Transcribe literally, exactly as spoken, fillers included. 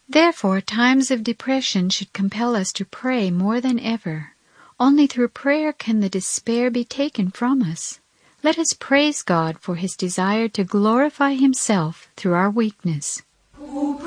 Therefore, times of depression should compel us to pray more than ever. Only through prayer can the despair be taken from us. Let us praise God for His desire to glorify Himself through our weakness.